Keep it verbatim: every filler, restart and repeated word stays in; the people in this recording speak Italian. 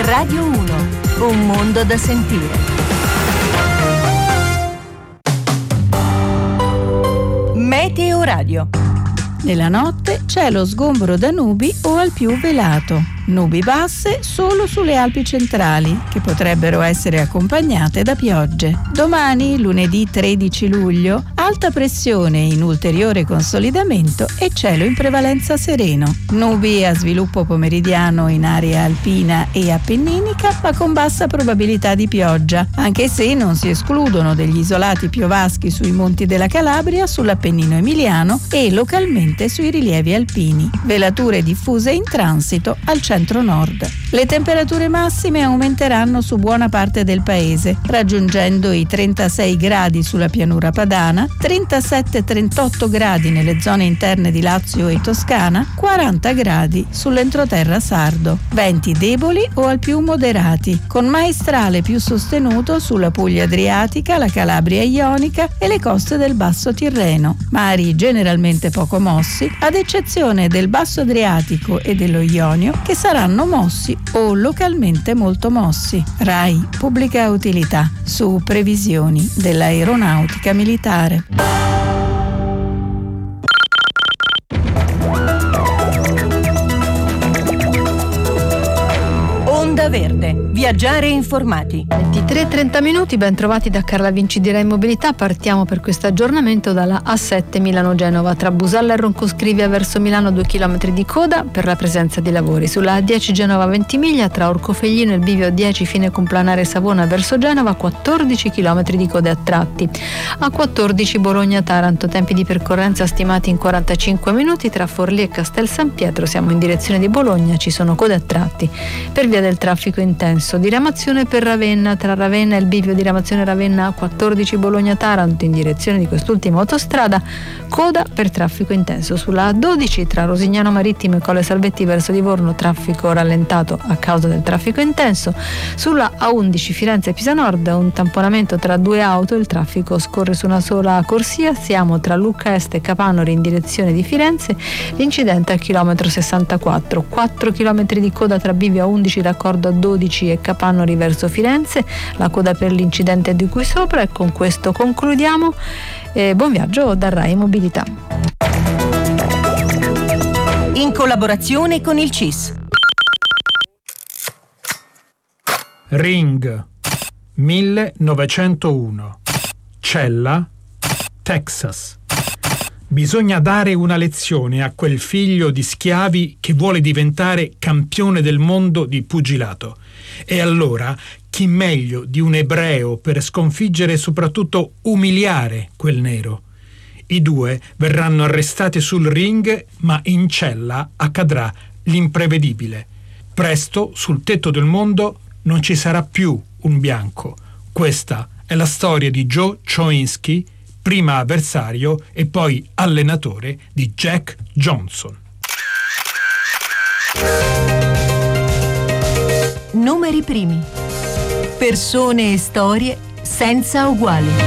Radio uno, un mondo da sentire. Meteo Radio. Nella notte cielo sgombro da nubi o al più velato. Nubi basse solo sulle Alpi centrali, che potrebbero essere accompagnate da piogge. Domani, lunedì tredici luglio, alta pressione in ulteriore consolidamento e cielo in prevalenza sereno. Nubi a sviluppo pomeridiano in area alpina e appenninica, ma con bassa probabilità di pioggia, anche se non si escludono degli isolati piovaschi sui monti della Calabria, sull'Appennino emiliano e localmente sui rilievi alpini. Velature diffuse in transito al centro-nord. Le temperature massime aumenteranno su buona parte del paese, raggiungendo i trentasei gradi sulla pianura padana, trentasette trentotto gradi nelle zone interne di Lazio e Toscana, quaranta gradi sull'entroterra sardo. Venti deboli o al più moderati, con maestrale più sostenuto sulla Puglia adriatica, la Calabria ionica e le coste del Basso Tirreno. Mari generalmente poco mossi, ad eccezione del Basso Adriatico e dello Ionio, che saranno mossi o localmente molto mossi. RAI Pubblica Utilità, su previsioni dell'aeronautica militare. Onda Verde. Viaggiare informati. ventitré e trenta minuti, ben trovati da Carla Vinci di Rai Mobilità. Partiamo per questo aggiornamento dalla A sette Milano-Genova. Tra Busalla e Roncoscrivia verso Milano due chilometri di coda per la presenza di lavori. Sulla A dieci Genova-Ventimiglia tra Orcofelino e il bivio dieci fine complanare Savona verso Genova quattordici chilometri di code a tratti. A quattordici Bologna-Taranto, tempi di percorrenza stimati in quarantacinque minuti. Tra Forlì e Castel San Pietro siamo in direzione di Bologna, ci sono code a tratti per via del traffico intenso. Diramazione per Ravenna, tra Ravenna e il bivio di Ramazione Ravenna a quattordici Bologna-Taranto in direzione di quest'ultima autostrada, coda per traffico intenso. Sulla A dodici tra Rosignano Marittimo e Colle Salvetti verso Livorno, traffico rallentato a causa del traffico intenso. Sulla A undici Firenze-Pisa Nord, un tamponamento tra due auto, il traffico scorre su una sola corsia, siamo tra Lucca Est e Capanori in direzione di Firenze, l'incidente al chilometro sessantaquattro, quattro chilometri di coda tra bivio A undici raccordo A dodici e Capannori verso Firenze, la coda per l'incidente di cui sopra. E con questo concludiamo. Eh, buon viaggio da Rai Mobilità. In collaborazione con il C I S. Ring millenovecentouno, Cella, Texas. Bisogna dare una lezione a quel figlio di schiavi che vuole diventare campione del mondo di pugilato. E allora, chi meglio di un ebreo per sconfiggere e soprattutto umiliare quel nero? I due verranno arrestati sul ring, ma in cella accadrà l'imprevedibile. Presto, sul tetto del mondo, non ci sarà più un bianco. Questa è la storia di Joe Choinski, prima avversario e poi allenatore di Jack Johnson. Numeri primi. Persone e storie senza uguali.